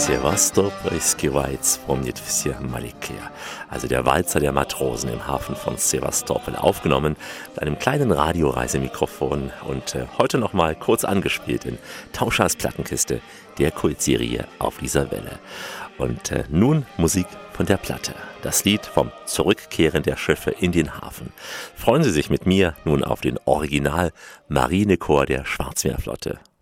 Sevastopolski Walz вспомнит все моряки. Also der Walzer der Matrosen im Hafen von Sevastopol, aufgenommen mit einem kleinen Radioreisemikrofon und heute nochmal kurz angespielt in Tauschers Plattenkiste, der Kultserie auf dieser Welle. Und nun Musik von der Platte. Das Lied vom Zurückkehren der Schiffe in den Hafen. Freuen Sie sich mit mir nun auf den Original Marinechor der Schwarzmeerflotte.